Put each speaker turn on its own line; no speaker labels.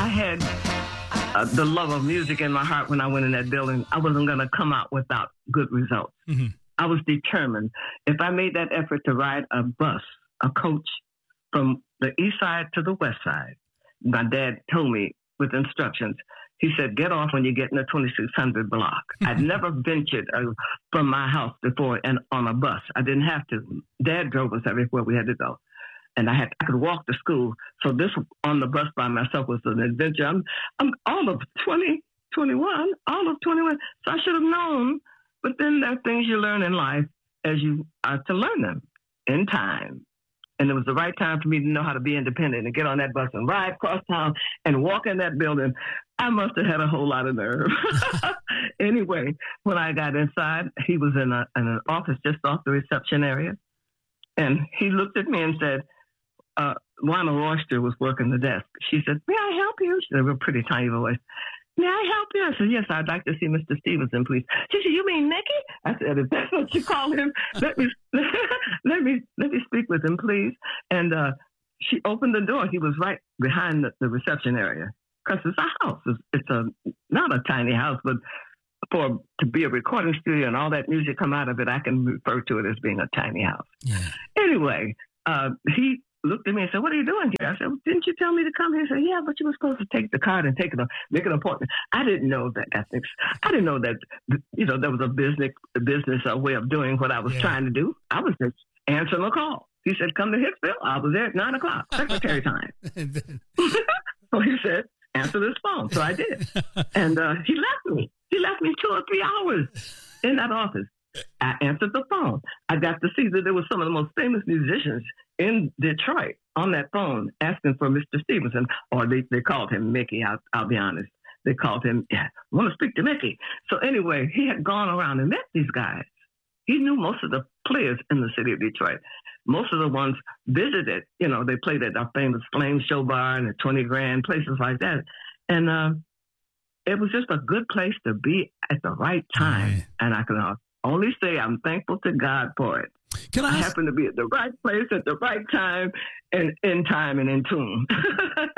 I had the love of music in my heart when I went in that building. I wasn't going to come out without good results. Mm-hmm. I was determined. If I made that effort to ride a bus, a coach from the east side to the west side, my dad told me with instructions. He said, get off when you get in the 2600 block. I'd never ventured from my house before and on a bus. I didn't have to. Dad drove us everywhere we had to go. And I could walk to school. So this on the bus by myself was an adventure. I'm all of 21. So I should have known. But then there are things you learn in life as you are to learn them in time. And it was the right time for me to know how to be independent and get on that bus and ride across town and walk in that building. I must have had a whole lot of nerve. Anyway, when I got inside, he was in an office just off the reception area. And he looked at me and said, Lionel Royster was working the desk. She said, may I help you? She had a pretty tiny voice. May I help you? I said, yes, I'd like to see Mr. Stevenson, please. She said, you mean Mickey? I said, if that's what you call him, let me speak with him, please. And she opened the door. He was right behind the reception area because it's a house. It's not a tiny house, but to be a recording studio and all that music come out of it, I can refer to it as being a tiny house. Yeah. Anyway, he looked at me and said, what are you doing here? I said, well, didn't you tell me to come here? He said, yeah, but you were supposed to take the card and make an appointment. I didn't know that ethics. I didn't know that, there was a business way of doing what I was trying to do. I was just answering a call. He said, come to Hicksville. I was there at 9 o'clock, secretary time. So he said, answer this phone. So I did. And he left me. He left me 2 or 3 hours in that office. I answered the phone. I got to see that there were some of the most famous musicians in Detroit on that phone asking for Mr. Stevenson, or they called him Mickey. I'll be honest. They called him, I want to speak to Mickey. So anyway, he had gone around and met these guys. He knew most of the players in the city of Detroit. Most of the ones visited, they played at our famous Flame Show Bar and the 20 Grand, places like that. And it was just a good place to be at the right time. Right. And I can only say I'm thankful to God for it. I happen to be at the right place at the right time and in time and in tune.